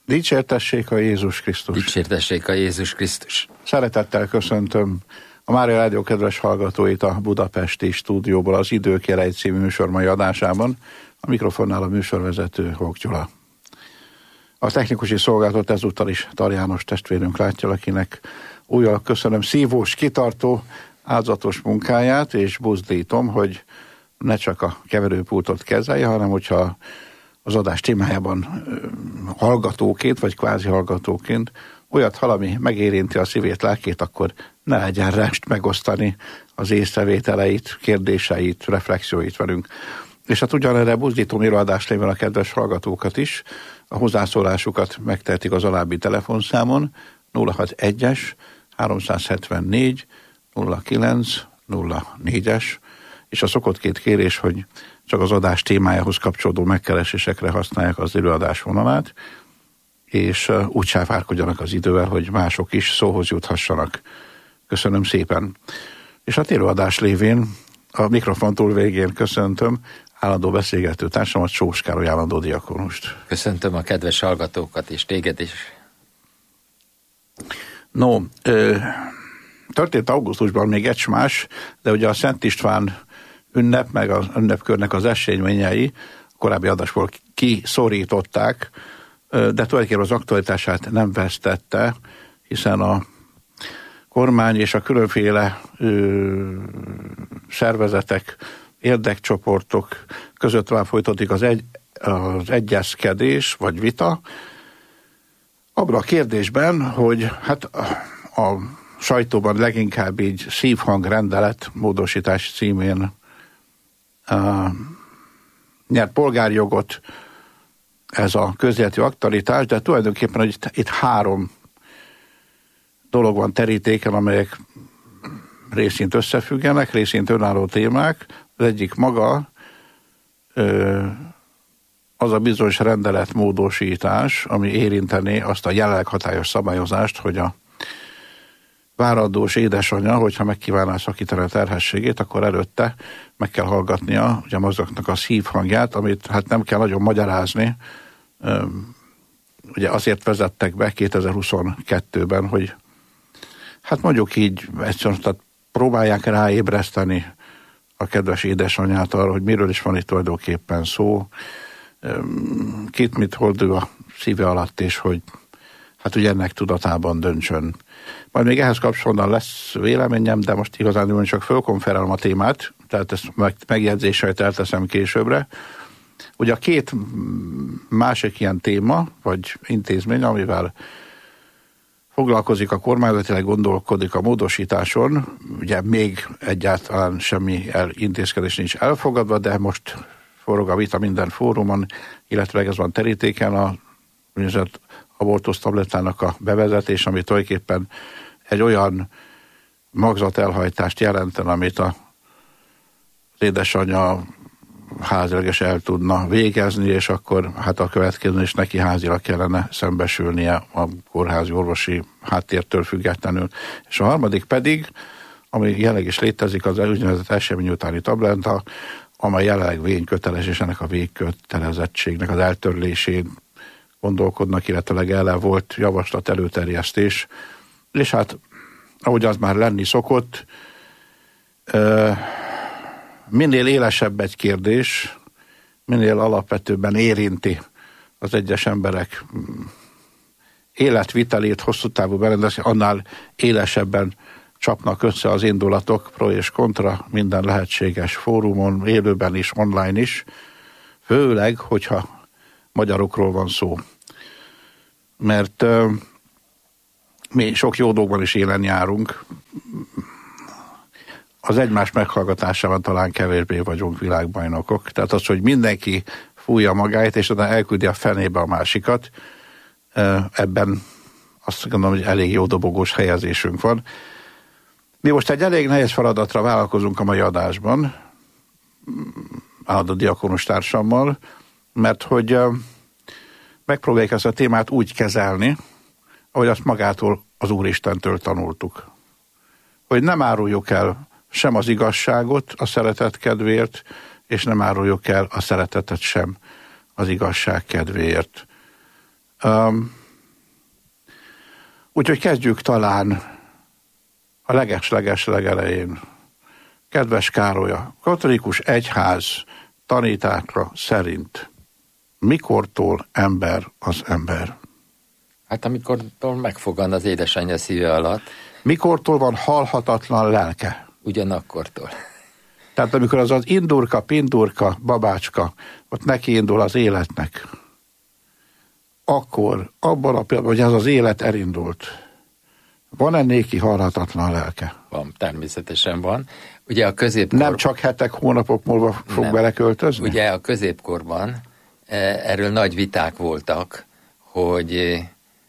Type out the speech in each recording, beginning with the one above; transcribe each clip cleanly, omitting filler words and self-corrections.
Dicsértessék a Jézus Krisztus! Dicsértessék a Jézus Krisztus! Szeretettel köszöntöm a Mária Rádió kedves hallgatóit a budapesti stúdióból az Idők Jelei című műsor mai adásában. A mikrofonnál a műsorvezető Hók Gyula. A technikusi szolgálatot ezúttal is Tar János testvérünk látja, akinek újra köszönöm szívós, kitartó, áldozatos munkáját, és buzdítom, hogy ne csak a keverőpultot kezelje, hanem hogyha az adás témájában hallgatóként, vagy kvázi hallgatóként olyat hal, ami megérinti a szívét, lelkét, akkor ne legyen rest megosztani az észrevételeit, kérdéseit, reflexióit velünk. És hát ugyanerre buzdítom előadás lévén a kedves hallgatókat is, a hozzászólásukat megtehetik az alábbi telefonszámon 061-es 374 09 04-es, és a szokott két kérés, hogy csak az adás témájához kapcsolódó megkeresésekre használják az előadás vonalát, és úgy sáfárkodjanak az idővel, hogy mások is szóhoz juthassanak. Köszönöm szépen. És a előadás lévén a mikrofon túl végén köszöntöm állandó beszélgető társamat, Sós Károly állandó diakonust. Köszöntöm a kedves hallgatókat, és téged is. No, történt augusztusban még egy más, de ugye a Szent István ünnep, meg az ünnepkörnek az eseményei korábbi adásból kiszorították, de tulajdonképpen az aktualitását nem vesztette, hiszen a kormány és a különféle szervezetek, érdekcsoportok között tovább folytatódik az egyezkedés, vagy vita, abban a kérdésben, hogy hát a sajtóban leginkább így szívhangrendelet módosítás címén nyert polgárjogot ez a közéleti aktualitás, de tulajdonképpen hogy itt három dolog van terítéken, amelyek részint összefüggenek, részint önálló témák. Az egyik maga az a bizonyos rendeletmódosítás, ami érintené azt a jelenleg hatályos szabályozást, hogy a várandós édesanyja, hogyha megkívánná szakítani a terhességét, akkor előtte meg kell hallgatnia ugye azoknak a szívhangját, amit hát nem kell nagyon magyarázni. Ugye azért vezettek be 2022-ben, hogy hát mondjuk így egyszerűen tehát próbálják ráébreszteni a kedves édesanyját arra, hogy miről is van itt tulajdonképpen szó, kit mit hordő a szíve alatt, és hogy hát ugye ennek tudatában döntsön. Majd még ehhez kapcsolatban lesz véleményem, de most igazán csak fölkonferálom a témát, tehát ezt megjegyzéssel elteszem későbbre. Ugye a két másik ilyen téma, vagy intézmény, amivel foglalkozik a kormányzatilag, gondolkodik a módosításon, ugye még egyáltalán semmi intézkedés nincs elfogadva, de most forog a vita minden fórumon, illetve ez van terítéken a abortusz tablettának a bevezetés, ami tulajdonképpen egy olyan magzatelhajtást jelenten, amit az édesanyja házilag is el tudna végezni, és akkor hát a következő is neki házilag kellene szembesülnie a kórházi orvosi háttértől függetlenül. És a harmadik pedig, ami jelenleg is létezik, az úgynevezett esemény utáni tabletta, amely jelenleg vényköteles, és ennek a végkötelezettségnek az eltörlésén gondolkodnak, illetve ellen volt javaslat előterjesztés. És hát, ahogy az már lenni szokott, minél élesebb egy kérdés, minél alapvetőbben érinti az egyes emberek életvitelét, hosszú távú berendezés, annál élesebben csapnak össze az indulatok, pro és kontra minden lehetséges fórumon, élőben is, online is, főleg, hogyha magyarokról van szó. Mert mi sok jó dolgban is élen járunk, az egymás meghallgatásában talán kevésbé vagyunk világbajnokok. Tehát az, hogy mindenki fújja magáit, és utána elküldi a fenébe a másikat, ebben azt gondolom, hogy elég jó dobogós helyezésünk van. Mi most egy elég nehéz feladatra vállalkozunk a mai adásban, állandó diakonus társammal, mert hogy megpróbáljuk ezt a témát úgy kezelni, ahogy azt magától az Úristentől tanultuk. Hogy nem áruljuk el sem az igazságot a szeretet kedvéért, és nem áruljuk el a szeretetet sem az igazság kedvéért. Úgyhogy kezdjük talán a leges legelején. Kedves Károly, a katolikus egyház tanítása szerint mikortól ember az ember? Hát amikortól megfogan az édesanyja szíve alatt. Mikortól van halhatatlan lelke? Ugyanakkortól. Tehát amikor az indurka, pindurka, babácska, ott neki indul az életnek, akkor abban a pillanatban, hogy ez az élet elindult, van-e néki halhatatlan lelke? Van, természetesen van. Ugye a középkor... Nem csak hetek, hónapok múlva fog beleköltözni? Ugye a középkorban erről nagy viták voltak, hogy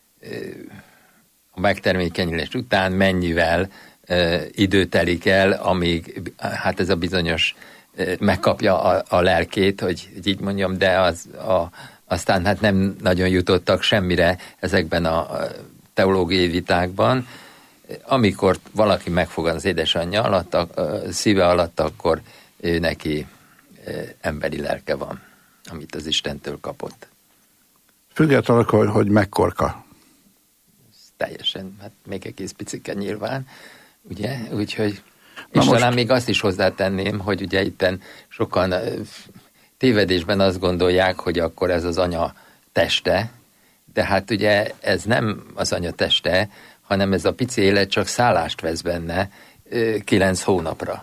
a megtermékenyülés után mennyivel idő telik el, amíg hát ez a bizonyos megkapja a lelkét, hogy így mondjam, de aztán hát nem nagyon jutottak semmire ezekben a teológiai vitákban. Amikor valaki megfogad az édesanyja alatt, a szíve alatt, akkor ő neki emberi lelke van, amit az Istentől kapott. Függetlenül, hogy mekkorka. Teljesen, hát még egész picike nyilván, ugye, úgyhogy, és talán még azt is hozzátenném, hogy ugye itten sokan tévedésben azt gondolják, hogy akkor ez az anya teste, de hát ugye ez nem az anya teste, hanem ez a pici élet csak szállást vesz benne 9 hónapra.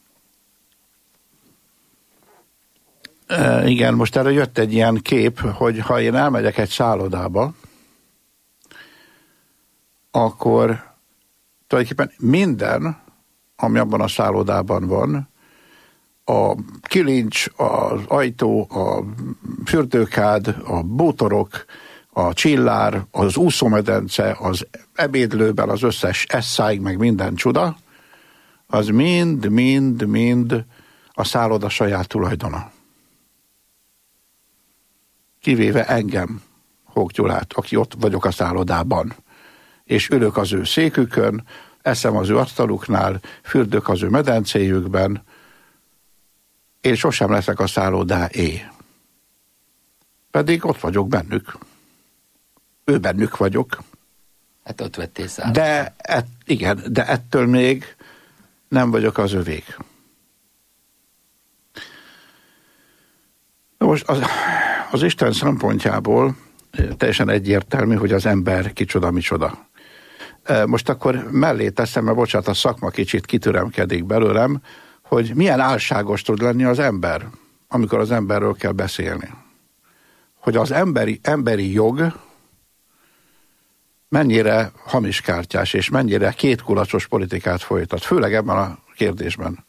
Igen, most erre jött egy ilyen kép, hogy ha én elmegyek egy szállodába, akkor tulajdonképpen minden, ami abban a szállodában van, a kilincs, az ajtó, a fürdőkád, a bútorok, a csillár, az úszómedence, az ebédlőben az összes esszáig, meg minden csuda, az mind a szálloda saját tulajdona. Kivéve engem, Hók Gyulát, aki ott vagyok a szállodában, és ülök az ő székükön, eszem az ő asztaluknál, fürdök az ő medencéjükben, én sosem leszek a szállodáé. Pedig ott vagyok bennük. Ő bennük vagyok. Hát ott vettél szállodát. De ettől még nem vagyok az övék. Most az Isten szempontjából teljesen egyértelmű, hogy az ember kicsoda, micsoda. Most akkor mellé teszem, mert bocsánat, a szakma kicsit kitüremkedik belőlem, hogy milyen álságos tud lenni az ember, amikor az emberről kell beszélni. Hogy az emberi jog mennyire hamiskártyás, és mennyire kétkulacsos politikát folytat, főleg ebben a kérdésben.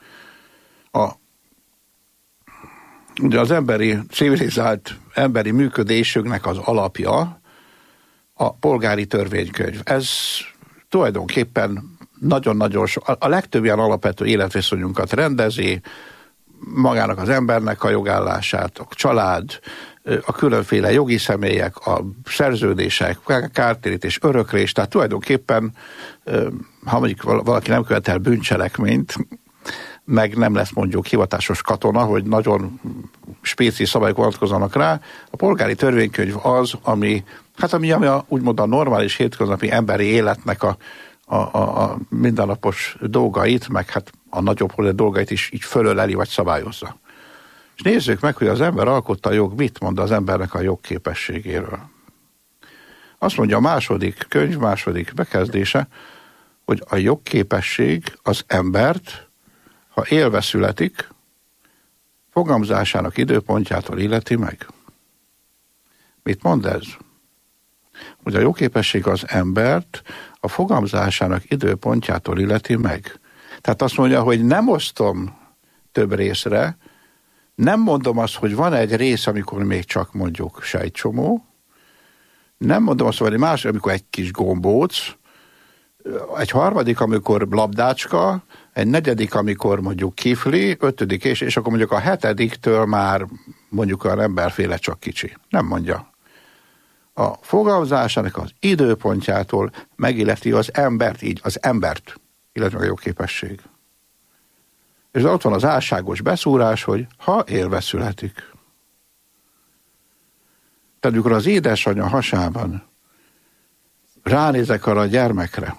Ugye az emberi, civilizált emberi működésünknek az alapja a polgári törvénykönyv. Ez tulajdonképpen nagyon-nagyon a legtöbb ilyen alapvető életviszonyunkat rendezi, magának az embernek a jogállását, a család, a különféle jogi személyek, a szerződések, kártérítés, öröklés, tehát tulajdonképpen, ha mondjuk valaki nem követel bűncselekményt, meg nem lesz mondjuk hivatásos katona, hogy nagyon spéci szabályok vonatkozzanak rá, a polgári törvénykönyv az, ami úgymond a normális hétköznapi emberi életnek a mindennapos dolgait, meg hát a nagyobb dolgait is így fölöleli vagy szabályozza. És nézzük meg, hogy az ember alkotta a jog mit mond az embernek a jogképességéről. Azt mondja a második könyv, második bekezdése, hogy a jogképesség az embert, ha élve születik, fogamzásának időpontjától illeti meg. Mit mond ez? Hogy a jogképesség az embert a fogamzásának időpontjától illeti meg. Tehát azt mondja, hogy nem osztom több részre, nem mondom azt, hogy van egy rész, amikor még csak mondjuk sejtcsomó, nem mondom azt, hogy más, amikor egy kis gombóc, egy harmadik, amikor labdácska, egy negyedik, amikor mondjuk kifli, ötödik, és akkor mondjuk a hetediktől már mondjuk olyan emberféle csak kicsi. Nem mondja. A fogalmazásának az időpontjától megilleti az embert, így az embert, illetve a jogképesség. És ott van az álságos beszúrás, hogy ha élve születik. Tehát amikor az édesanyja hasában ránézek arra a gyermekre,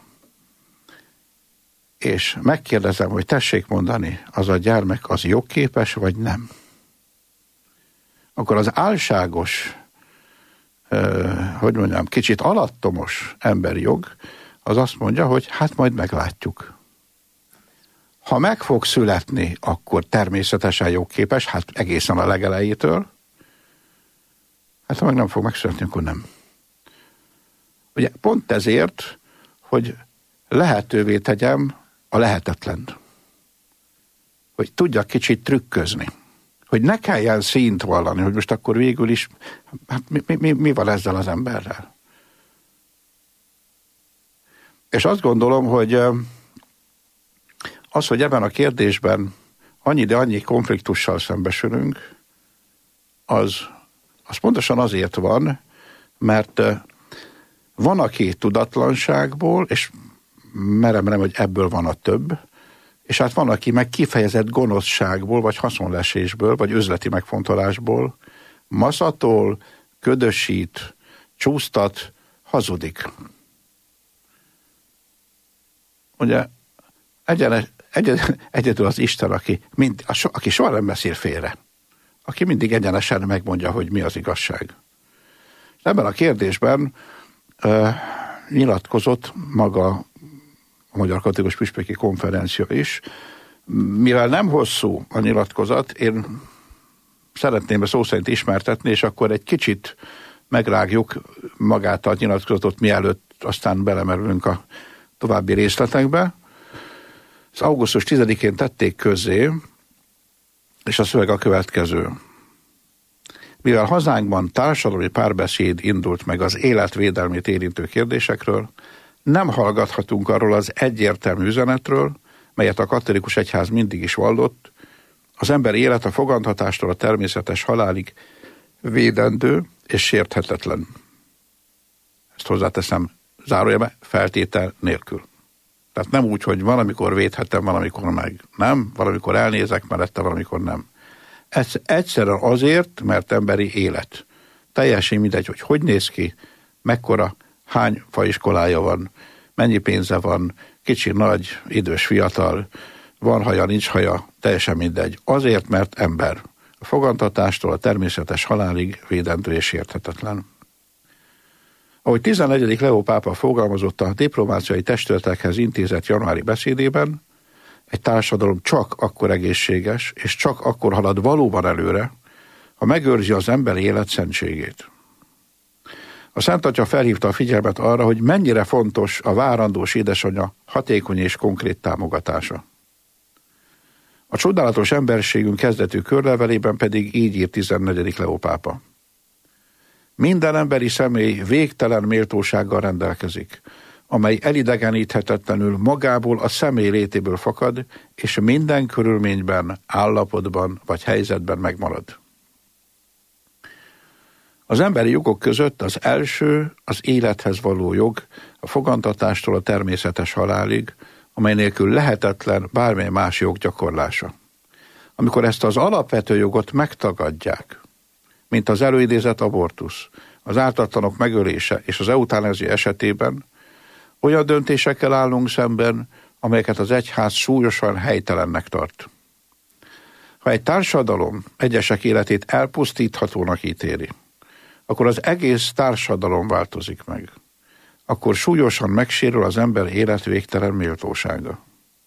és megkérdezem, hogy tessék mondani, az a gyermek az jogképes, vagy nem? Akkor az álságos, kicsit alattomos emberi jog, az azt mondja, hogy hát majd meglátjuk. Ha meg fog születni, akkor természetesen jogképes, hát egészen a legelejétől. Hát ha meg nem fog megszületni, akkor nem. Ugye pont ezért, hogy lehetővé tegyem a lehetetlent. Hogy tudjak kicsit trükközni. Hogy ne kelljen színt vallani, hogy most akkor végül is, hát mi van ezzel az emberrel? És azt gondolom, hogy az, hogy ebben a kérdésben annyi konfliktussal szembesülünk, az pontosan azért van, mert van, aki tudatlanságból, és merem, hogy ebből van a több, és hát van, aki meg kifejezett gonoszságból, vagy haszonlesésből, vagy üzleti megfontolásból maszatol, ködösít, csúsztat, hazudik. Ugye egyedül az Isten, aki soha nem beszél félre, aki mindig egyenesen megmondja, hogy mi az igazság. És ebben a kérdésben nyilatkozott maga a Magyar Katolikus Püspöki Konferencia is. Mivel nem hosszú a nyilatkozat, én szeretném szó szerint ismertetni, és akkor egy kicsit megrágjuk magát a nyilatkozatot, mielőtt aztán belemerülünk a további részletekbe. Az augusztus 10-én tették közzé, és a szöveg a következő. Mivel hazánkban társadalmi párbeszéd indult meg az életvédelmét érintő kérdésekről, nem hallgathatunk arról az egyértelmű üzenetről, melyet a katolikus egyház mindig is vallott, az ember élet a fogantatástól a természetes halálig védendő és sérthetetlen. Ezt hozzáteszem zárójelbe, feltétel nélkül. Tehát nem úgy, hogy valamikor védhetem, valamikor meg nem, valamikor elnézek mellette, valamikor nem. Ez egyszerűen azért, mert emberi élet. Teljesen mindegy, hogy néz ki, mekkora, hány faiskolája van, mennyi pénze van, kicsi, nagy, idős, fiatal, van haja, nincs haja, teljesen mindegy. Azért, mert ember. A fogantatástól a természetes halálig védendő és sérthetetlen. Ahogy 14. Leó pápa fogalmazott a diplomáciai testületekhez intézett januári beszédében, egy társadalom csak akkor egészséges, és csak akkor halad valóban előre, ha megőrzi az emberi élet szentségét. A Szent Atya felhívta a figyelmet arra, hogy mennyire fontos a várandós édesanyja hatékony és konkrét támogatása. A csodálatos emberségünk kezdetű körlevelében pedig így ír 14. Leó pápa. Minden emberi személy végtelen méltósággal rendelkezik, amely elidegeníthetetlenül magából a személy létéből fakad, és minden körülményben, állapotban vagy helyzetben megmarad. Az emberi jogok között az első az élethez való jog, a fogantatástól a természetes halálig, amely nélkül lehetetlen bármely más jog gyakorlása. Amikor ezt az alapvető jogot megtagadják, mint az előidézett abortusz, az ártatlanok megölése és az eutanázia esetében, olyan döntésekkel állunk szemben, amelyeket az egyház súlyosan helytelennek tart. Ha egy társadalom egyesek életét elpusztíthatónak ítéli, akkor az egész társadalom változik meg. Akkor súlyosan megsérül az ember élet végtelen méltósága.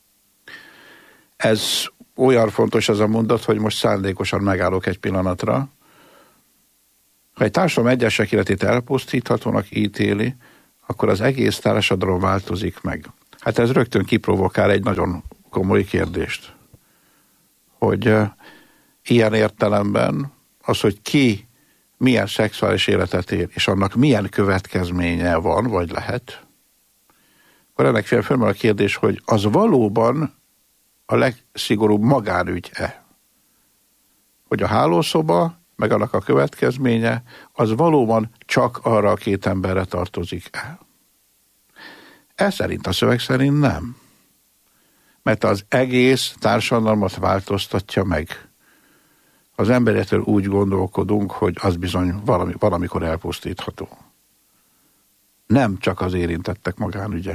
Ez olyan fontos ez a mondat, hogy most szándékosan megállok egy pillanatra. Ha egy társadalom egyesek életét elpusztíthatónak ítéli, akkor az egész társadalom változik meg. Hát ez rögtön kiprovokál egy nagyon komoly kérdést. Hogy ilyen értelemben az, hogy ki milyen szexuális életet él, és annak milyen következménye van, vagy lehet, akkor ennek fölmerül a kérdés, hogy az valóban a legszigorúbb magánügy-e? Hogy a hálószoba, meg annak a következménye, az valóban csak arra a két emberre tartozik-e? Ez szerint a szöveg szerint nem. Mert az egész társadalmat változtatja meg. Az emberetől úgy gondolkodunk, hogy az bizony valamikor elpusztítható. Nem csak az érintettek magánügye.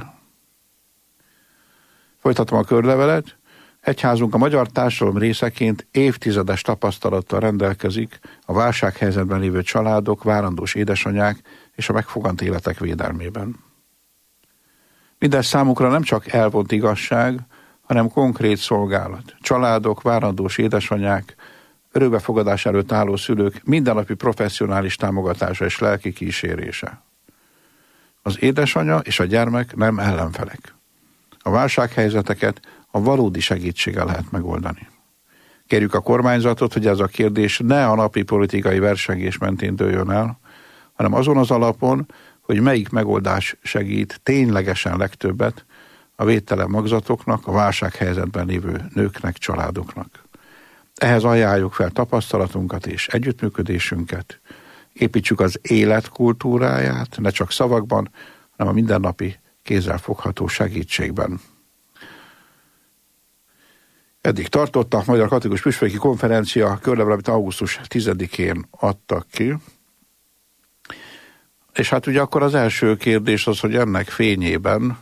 Folytatom a körlevelet. Egyházunk a magyar társadalom részeként évtizedes tapasztalattal rendelkezik a válsághelyzetben lévő családok, várandós édesanyák és a megfogant életek védelmében. Mindez számukra nem csak elvont igazság, hanem konkrét szolgálat. Családok, várandós édesanyák, örökbefogadás előtt álló szülők mindennapi professzionális támogatása és lelki kísérése. Az édesanya és a gyermek nem ellenfelek. A válsághelyzeteket a valódi segítséggel lehet megoldani. Kérjük a kormányzatot, hogy ez a kérdés ne a napi politikai versengés mentén dőljön el, hanem azon az alapon, hogy melyik megoldás segít ténylegesen legtöbbet a védtelen magzatoknak, a válsághelyzetben lévő nőknek, családoknak. Ehhez ajánljuk fel tapasztalatunkat és együttműködésünket. Építsük az élet kultúráját, ne csak szavakban, hanem a mindennapi kézzelfogható segítségben. Eddig tartott a Magyar Katolikus Püspöki Konferencia körlevel, amit augusztus 10-én adtak ki. És hát ugye akkor az első kérdés az, hogy ennek fényében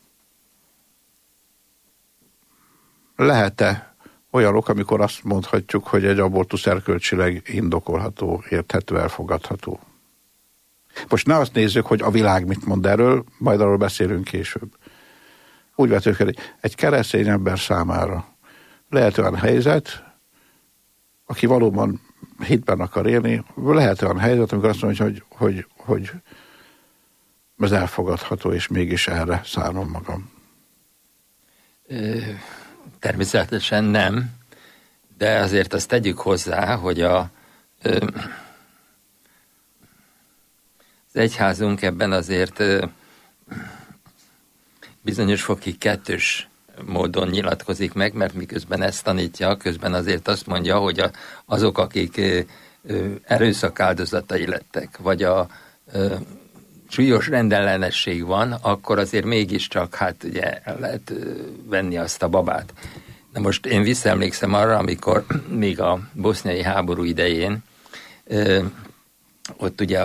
lehet-e olyan ok, amikor azt mondhatjuk, hogy egy abortusz erkölcsileg indokolható, érthető, elfogadható. Most ne azt nézzük, hogy a világ mit mond erről, majd arról beszélünk később. Úgy vetők el, egy keresztény ember számára lehet olyan helyzet, aki valóban hitben akar élni, lehet olyan helyzet, amikor azt mondja, hogy ez elfogadható, és mégis erre szánom magam. Természetesen nem, de azért azt tegyük hozzá, hogy az egyházunk ebben azért bizonyos fokig kettős módon nyilatkozik meg, mert miközben ezt tanítja, közben azért azt mondja, hogy azok, akik erőszak áldozatai lettek, vagy a súlyos rendellenesség van, akkor azért mégiscsak hát ugye lehet venni azt a babát. Na most én visszaemlékszem arra, amikor még a boszniai háború idején ott ugye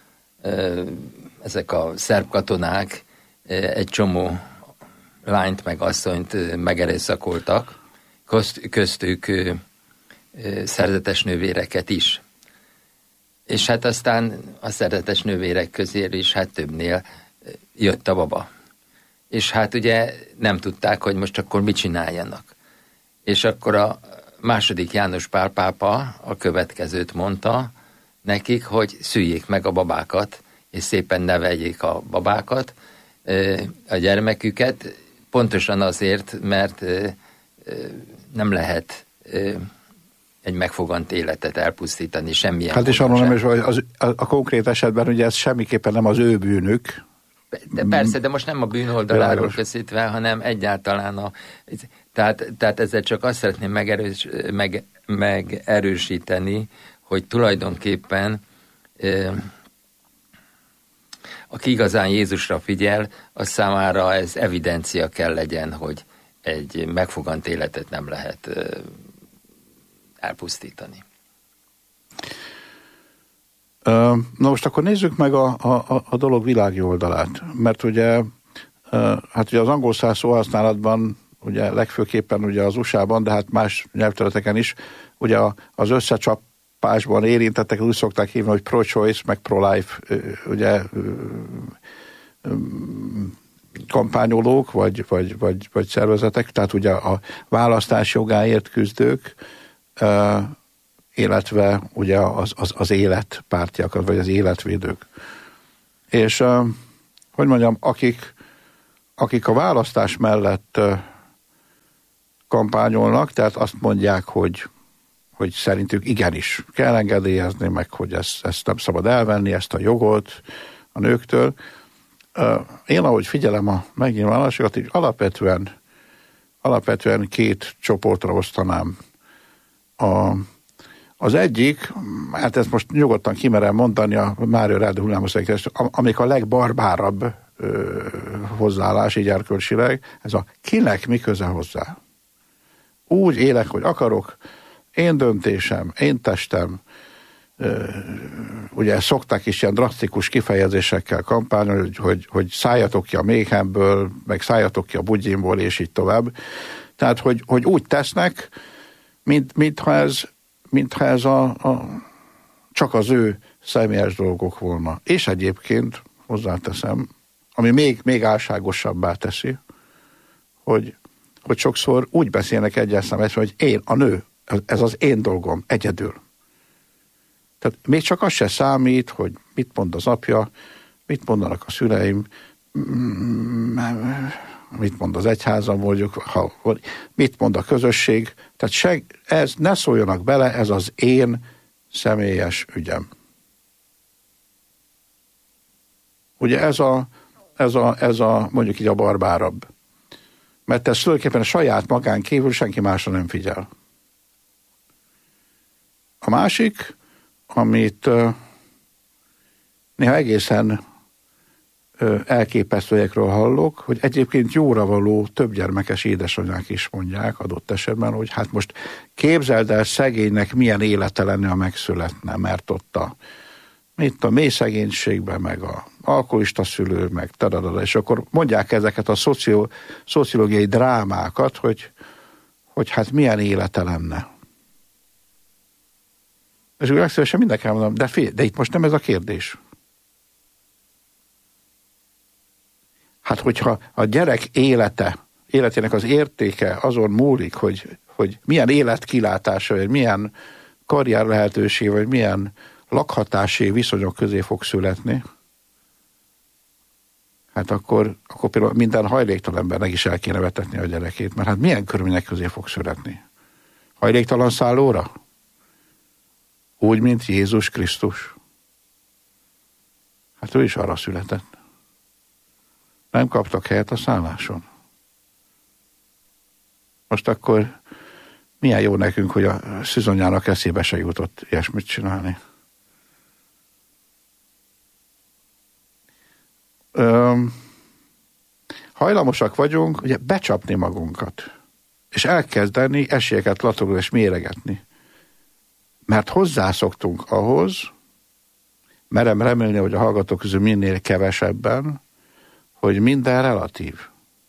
ezek a szerb katonák egy csomó lányt meg asszonyt megerőszakoltak, köztük szerzetes nővéreket is. És hát aztán a szerzetes nővérek közé is hát többnél jött a baba. És hát ugye nem tudták, hogy most akkor mit csináljanak. És akkor a második János Pál pápa a következőt mondta nekik, hogy szüljék meg a babákat, és szépen neveljék a babákat, a gyermeküket, pontosan azért, mert nem lehet egy megfogant életet elpusztítani semmilyen. Hát és arról nem is, hogy a konkrét esetben ugye ez semmiképpen nem az ő bűnük. De persze, de most nem a bűn oldaláról készítve, hanem egyáltalán tehát ezzel csak azt szeretném megerősíteni, hogy tulajdonképpen aki igazán Jézusra figyel, az számára ez evidencia kell legyen, hogy egy megfogant életet nem lehet elpusztítani. Na most akkor nézzük meg a dolog világi oldalát, mert ugye, hát ugye az angol száz szóhasználatban, ugye legfőképpen ugye az USA-ban, de hát más nyelvterületeken is, ugye az összecsapásban érintettek, úgy szokták hívni, hogy pro-choice, meg pro-life, ugye kampányolók, vagy szervezetek, tehát ugye a választás jogáért küzdők, illetve ugye az életpártiak, vagy az életvédők. És, hogy mondjam, akik a választás mellett kampányolnak, tehát azt mondják, hogy szerintük igenis kell engedélyezni, meg hogy ezt nem szabad elvenni, ezt a jogot a nőktől. Én, ahogy figyelem a megnyilvánulásokat, így alapvetően két csoportra osztanám. Az egyik, hát ezt most nyugodtan kimerem mondani a Mária Rádió hullámhosszai, amik a legbarbárabb hozzáállás, így erkölcsileg, ez a kinek mi köze hozzá. Úgy élek, hogy akarok, én döntésem, én testem, ugye szokták is ilyen drasztikus kifejezésekkel kampányolni, hogy szálljatok ki a méhemből, meg szálljatok ki a bugyimból, és így tovább. Tehát, hogy úgy tesznek, mintha ez csak az ő személyes dolgok volna. És egyébként hozzáteszem, ami még álságosabbá teszi, hogy sokszor úgy beszélnek egyes szemben, hogy én, a nő, ez az én dolgom, egyedül. Tehát még csak az se számít, hogy mit mond az apja, mit mondanak a szüleim, mit mond az egyházam, mondjuk, mit mond a közösség. Tehát ez ne szóljanak bele, ez az én személyes ügyem. Ugye ez a mondjuk így a barbárabb. Mert ez tulajdonképpen a saját magán kívül senki másra nem figyel. A másik, amit néha egészen elképesztőekről hallok, hogy egyébként jóra való többgyermekes édesanyák is mondják adott esetben, hogy hát most képzeld el szegénynek milyen élete lenne, ha megszületne, mert ott a mély szegénységben, meg a alkoholista szülő, meg tadadada, és akkor mondják ezeket a szociológiai drámákat, hogy hát milyen élete lenne. És úgy legszívesen mindenki mondom, de itt most nem ez a kérdés. Hát hogyha a gyerek életének az értéke azon múlik, hogy milyen életkilátása, vagy milyen karrier lehetőség, vagy milyen lakhatási viszonyok közé fog születni, hát akkor például minden hajléktalan embernek is el kéne vetetni a gyerekét, mert hát milyen körülmények közé fog születni? Hajléktalan szállóra? Úgy, mint Jézus Krisztus. Hát ő is arra született. Nem kaptak helyet a szálláson. Most akkor milyen jó nekünk, hogy a szüzonyának eszébe se jutott ilyesmit csinálni. Hajlamosak vagyunk ugye becsapni magunkat, és elkezdeni esélyeket latolni és méregetni. Mert hozzászoktunk ahhoz, merem remélni, hogy a hallgatók közül minél kevesebben, hogy minden relatív.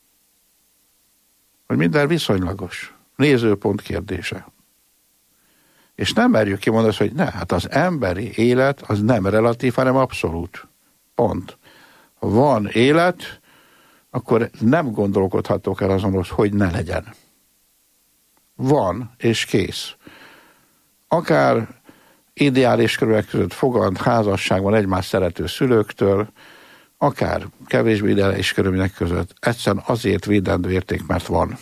Hogy minden viszonylagos. Nézőpont kérdése. És nem merjük kimondani, hogy ne, hát az emberi élet az nem relatív, hanem abszolút. Pont. Ha van élet, akkor nem gondolkodhatok el azon, hogy ne legyen. Van, és kész. Akár ideális körülmények között fogant házasságban egymás szerető szülőktől, akár kevésbé ideális körülmények között egyszerűen azért védendő érték, mert van.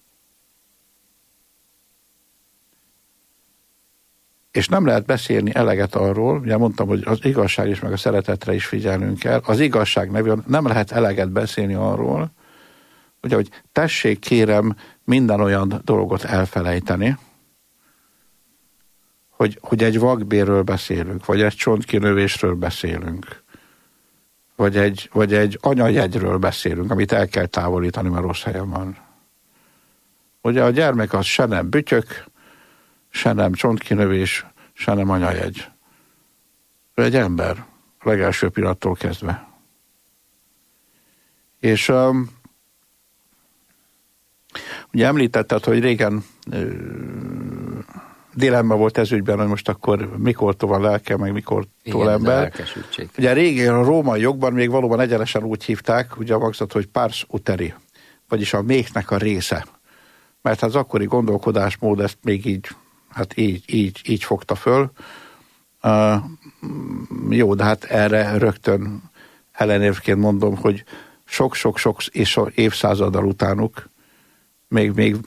És nem lehet beszélni eleget arról, ugye mondtam, hogy az igazság is, meg a szeretetre is figyelnünk kell. Az igazság nevében nem lehet eleget beszélni arról, ugye, hogy tessék kérem minden olyan dolgot elfelejteni, hogy egy vakbérről beszélünk, vagy egy csontkinövésről beszélünk, vagy egy anyajegyről beszélünk, amit el kell távolítani, mert rossz helyen van. Ugye a gyermek az se nem bütyök, se nem csontkinövés, se nem anyajegy. Ő egy ember, a legelső pillanattól kezdve. És ugye említetted, hogy régen dilemma volt ez ügyben, hogy most akkor mikortól van lelke, meg mikortól ember. Ugye régen a római jogban még valóban egyenesen úgy hívták, ugye a magzat, hogy pars uteri, vagyis a méhnek a része. Mert az akkori gondolkodásmód ezt még így fogta föl. Jó, de hát erre rögtön ellenérvként mondom, hogy sok évszázaddal utánuk még